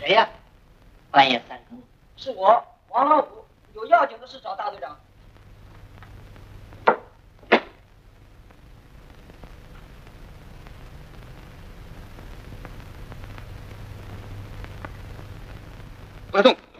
谁呀？半夜三更。 是我，王老五，有要紧的事找大队长。 不要动。